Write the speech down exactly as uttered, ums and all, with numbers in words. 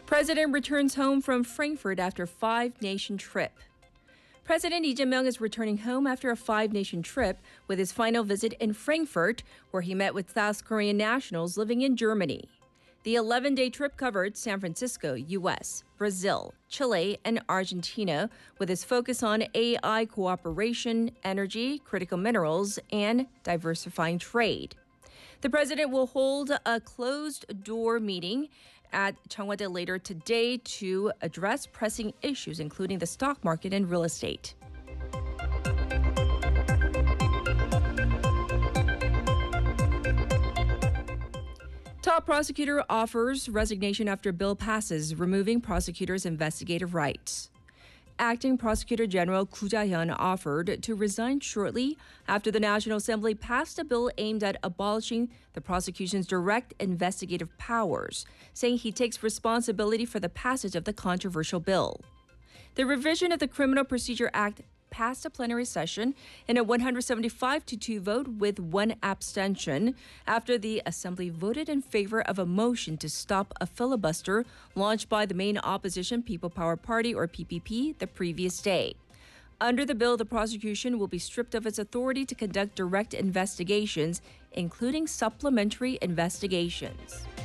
President returns home from Frankfurt after five-nation trip. President Lee Jae-myung is returning home after a five-nation trip with his final visit in Frankfurt, where he met with South Korean nationals living in Germany. The eleven-day trip covered San Francisco, U S, Brazil, Chile, and Argentina, with his focus on A I cooperation, energy, critical minerals, and diversifying trade. The president will hold a closed-door meeting at Cheongwadae later today to address pressing issues, including the stock market and real estate. Top prosecutor offers resignation after bill passes, removing prosecutors' investigative rights. Acting Prosecutor General Koo Ja-hyun offered to resign shortly after the National Assembly passed a bill aimed at abolishing the prosecution's direct investigative powers, saying he takes responsibility for the passage of the controversial bill. The revision of the Criminal Procedure Act passed a plenary session in a one hundred seventy-five to two vote with one abstention after the Assembly voted in favor of a motion to stop a filibuster launched by the main opposition People Power Party, or P P P, the previous day. Under the bill, the prosecution will be stripped of its authority to conduct direct investigations, including supplementary investigations.